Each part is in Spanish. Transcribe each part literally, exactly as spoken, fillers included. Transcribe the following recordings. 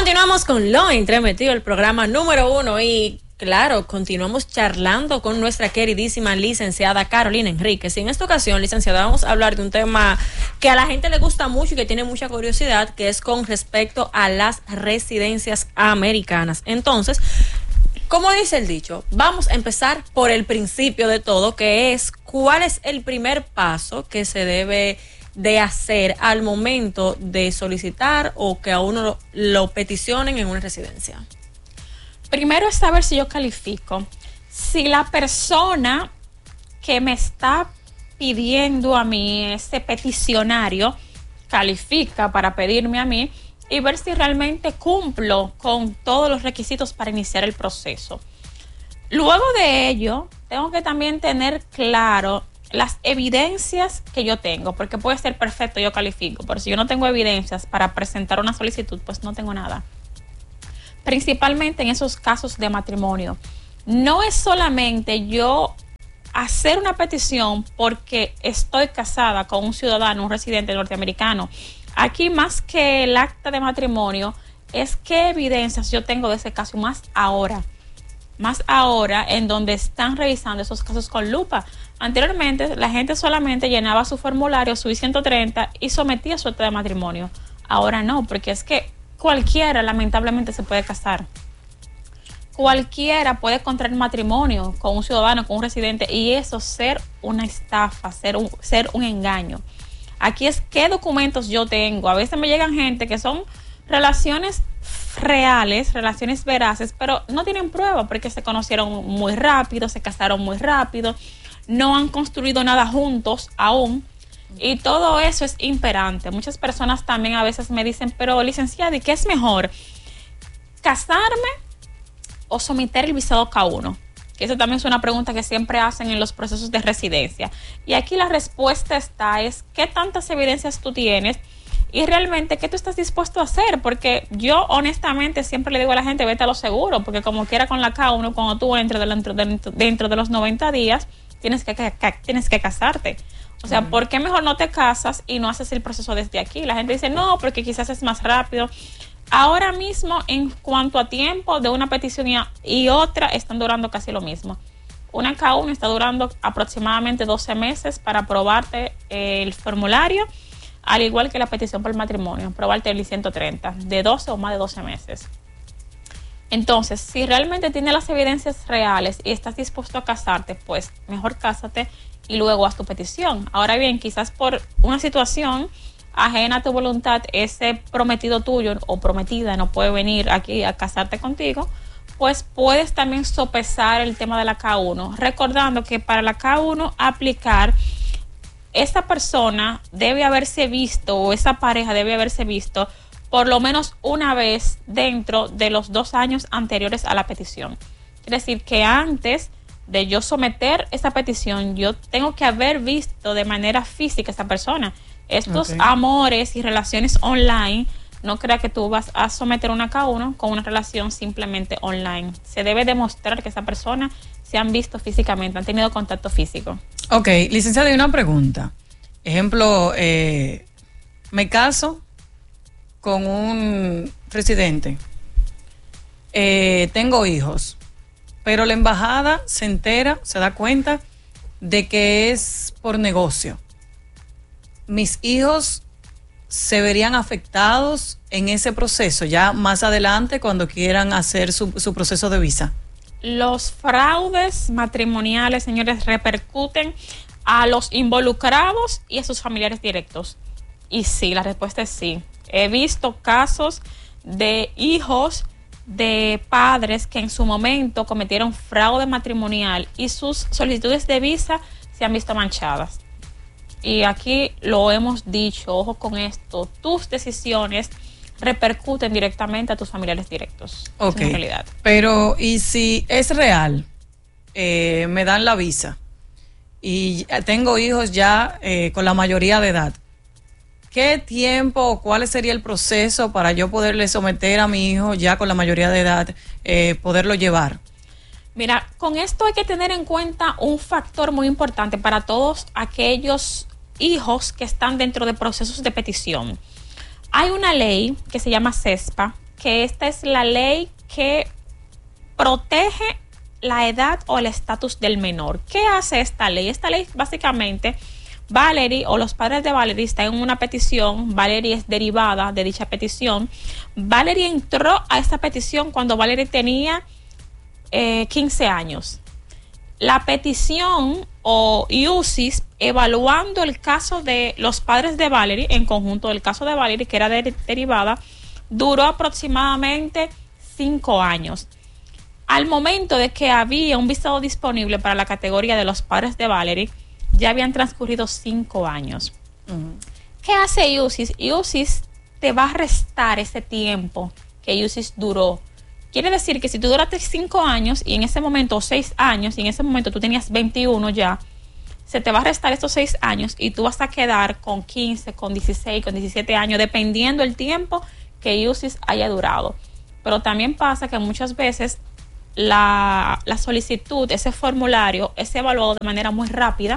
Continuamos con Lo Entremetido, el programa número uno, y claro, continuamos charlando con nuestra queridísima licenciada Carolina Enríquez. Y en esta ocasión, licenciada, vamos a hablar de un tema que a la gente le gusta mucho y que tiene mucha curiosidad, que es con respecto a las residencias americanas. Entonces, como dice el dicho, vamos a empezar por el principio de todo, que es cuál es el primer paso que se debe de hacer al momento de solicitar o que a uno lo, lo peticionen en una residencia. Primero es saber si yo califico. Si la persona que me está pidiendo a mí ese peticionario califica para pedirme a mí, y ver si realmente cumplo con todos los requisitos para iniciar el proceso. Luego de ello, tengo que también tener claro las evidencias que yo tengo, porque puede ser perfecto, yo califico, pero si yo no tengo evidencias para presentar una solicitud, pues no tengo nada. Principalmente en esos casos de matrimonio. No es solamente yo hacer una petición porque estoy casada con un ciudadano, un residente norteamericano. Aquí, más que el acta de matrimonio, es qué evidencias yo tengo de ese caso, más ahora. Más ahora en donde están revisando esos casos con lupa. Anteriormente la gente solamente llenaba su formulario, su I ciento treinta y sometía su acta de matrimonio. Ahora no, porque es que cualquiera lamentablemente se puede casar. Cualquiera puede contraer matrimonio con un ciudadano, con un residente, y eso ser una estafa, ser un, ser un engaño. Aquí es qué documentos yo tengo. A veces me llegan gente que son relaciones reales, relaciones veraces, pero no tienen prueba porque se conocieron muy rápido, se casaron muy rápido, no han construido nada juntos aún, y todo eso es imperante. Muchas personas también a veces me dicen, pero licenciada, ¿y qué es mejor? ¿Casarme o someter el visado K uno? Que eso también es una pregunta que siempre hacen en los procesos de residencia. Y aquí la respuesta está, es qué tantas evidencias tú tienes y realmente qué tú estás dispuesto a hacer. Porque yo honestamente siempre le digo a la gente, vete a lo seguro, porque como quiera con la K uno, cuando tú entres dentro, dentro, dentro de los noventa días, tienes que, que, tienes que casarte. O sea, ¿por qué mejor no te casas y no haces el proceso desde aquí? La gente dice, no, porque quizás es más rápido. Ahora mismo, en cuanto a tiempo de una petición y, y otra, están durando casi lo mismo. Una K uno está durando aproximadamente doce meses para aprobarte el formulario, al igual que la petición por matrimonio, aprobarte el I ciento treinta, de doce o más de doce meses. Entonces, si realmente tienes las evidencias reales y estás dispuesto a casarte, pues mejor cásate y luego haz tu petición. Ahora bien, quizás por una situación ajena a tu voluntad, ese prometido tuyo o prometida no puede venir aquí a casarte contigo, pues puedes también sopesar el tema de la K uno, recordando que para la K uno aplicar, esa persona debe haberse visto, o esa pareja debe haberse visto por lo menos una vez dentro de los dos años anteriores a la petición. Quiere decir que antes de yo someter esa petición, yo tengo que haber visto de manera física a esa persona. Estos okay. amores y relaciones online, no crea que tú vas a someter una K uno con una relación simplemente online. Se debe demostrar que esa persona se han visto físicamente, han tenido contacto físico. Ok, licenciada, hay una pregunta. Ejemplo, eh, me caso con un residente, eh, tengo hijos, pero la embajada se entera, se da cuenta de que es por negocio. Mis hijos se verían afectados en ese proceso ya más adelante cuando quieran hacer su, su proceso de visa. Los fraudes matrimoniales, señores, repercuten a los involucrados y a sus familiares directos. Y sí, la respuesta es sí. He visto casos de hijos de padres que en su momento cometieron fraude matrimonial y sus solicitudes de visa se han visto manchadas. Y aquí lo hemos dicho, ojo con esto, tus decisiones repercuten directamente a tus familiares directos. Ok, en realidad. Pero ¿y si es real? Eh, me dan la visa y tengo hijos ya eh, con la mayoría de edad. ¿Qué tiempo o cuál sería el proceso para yo poderle someter a mi hijo ya con la mayoría de edad, eh, poderlo llevar? Mira, con esto hay que tener en cuenta un factor muy importante para todos aquellos hijos que están dentro de procesos de petición. Hay una ley que se llama CESPA, que esta es la ley que protege la edad o el estatus del menor. ¿Qué hace esta ley? Esta ley básicamente, Valerie o los padres de Valerie están en una petición, Valerie es derivada de dicha petición. Valerie entró a esta petición cuando Valerie tenía eh, quince años. La petición o I U C I S, evaluando el caso de los padres de Valerie, en conjunto del caso de Valerie, que era de, derivada, duró aproximadamente cinco años. Al momento de que había un visado disponible para la categoría de los padres de Valerie, ya habían transcurrido cinco años. Uh-huh. ¿Qué hace I U C I S? I U C I S te va a restar ese tiempo que I U C I S duró. Quiere decir que si tú duraste cinco años y en ese momento, o seis años, y en ese momento tú tenías veintiuno ya, se te va a restar estos seis años y tú vas a quedar con quince, con dieciséis, con diecisiete años, dependiendo el tiempo que I U C I S haya durado. Pero también pasa que muchas veces la, la solicitud, ese formulario, es evaluado de manera muy rápida.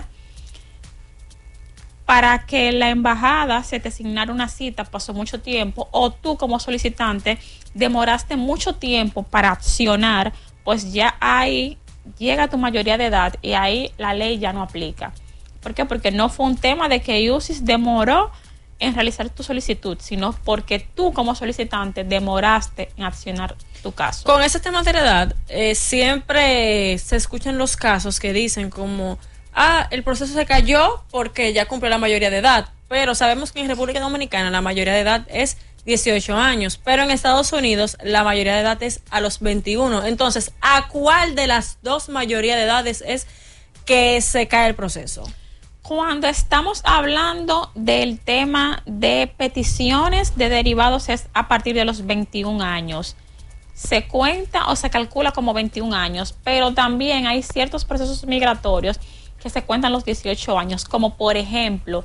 Para que la embajada se te asignara una cita pasó mucho tiempo, o tú como solicitante demoraste mucho tiempo para accionar, pues ya ahí llega tu mayoría de edad y ahí la ley ya no aplica. ¿Por qué? Porque no fue un tema de que I U C I S demoró en realizar tu solicitud, sino porque tú como solicitante demoraste en accionar tu caso. Con ese tema de la edad, eh, siempre se escuchan los casos que dicen como... ah, el proceso se cayó porque ya cumplió la mayoría de edad, pero sabemos que en República Dominicana la mayoría de edad es dieciocho años, pero en Estados Unidos la mayoría de edad es a los veintiuno. Entonces, ¿a cuál de las dos mayorías de edades es que se cae el proceso? Cuando estamos hablando del tema de peticiones de derivados es a partir de los veintiún años. Se cuenta o se calcula como veintiún años, pero también hay ciertos procesos migratorios que se cuentan los dieciocho años, como por ejemplo,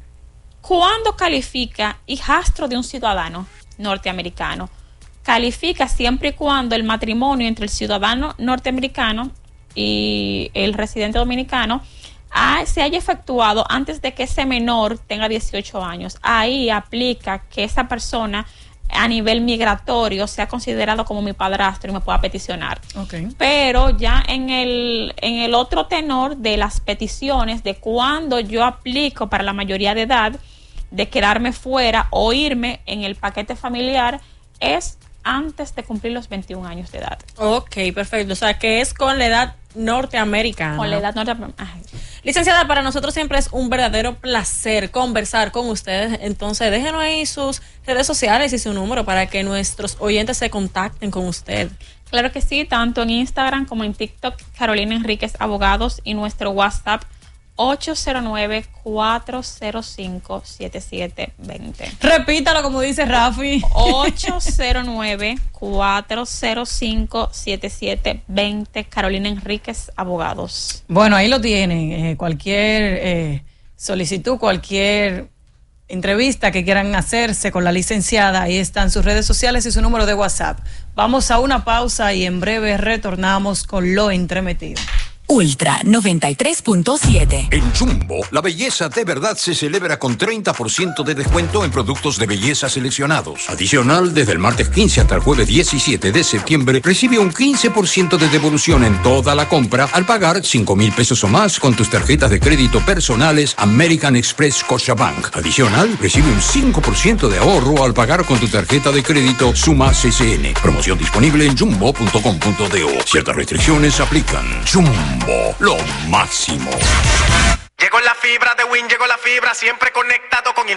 ¿cuándo califica hijastro de un ciudadano norteamericano? Califica siempre y cuando el matrimonio entre el ciudadano norteamericano y el residente dominicano ah, se haya efectuado antes de que ese menor tenga dieciocho años. Ahí aplica que esa persona a nivel migratorio sea considerado como mi padrastro y me pueda peticionar. Okay. Pero ya en el, en el otro tenor de las peticiones, de cuando yo aplico para la mayoría de edad, de quedarme fuera o irme en el paquete familiar, es antes de cumplir los veintiún años de edad. Ok, perfecto. O sea, que es con la edad norteamericana. Con la edad norteamericana. Licenciada, para nosotros siempre es un verdadero placer conversar con ustedes. Entonces, déjenos ahí sus redes sociales y su número para que nuestros oyentes se contacten con usted. Claro que sí, tanto en Instagram como en TikTok, Carolina Enríquez Abogados, y nuestro WhatsApp ocho cero nueve, cuatro cero cinco, siete siete dos cero. Repítalo como dice Rafi. ocho cero nueve, cuatro cero cinco, siete siete dos cero. Carolina Enríquez Abogados. Bueno, ahí lo tienen. Eh, cualquier eh, solicitud, cualquier entrevista que quieran hacerse con la licenciada, ahí están sus redes sociales y su número de WhatsApp. Vamos a una pausa y en breve retornamos con Lo Entremetido. Ultra noventa y tres punto siete. En Jumbo, la belleza de verdad se celebra con treinta por ciento de descuento en productos de belleza seleccionados. Adicional, desde el martes quince hasta el jueves diecisiete de septiembre, recibe un quince por ciento de devolución en toda la compra al pagar cinco mil pesos o más con tus tarjetas de crédito personales American Express Scotiabank. Adicional, recibe un cinco por ciento de ahorro al pagar con tu tarjeta de crédito Suma C C N. Promoción disponible en jumbo punto com punto do. Ciertas restricciones aplican. Jumbo. Lo máximo. Llegó la fibra de Win, llegó la fibra, siempre conectado con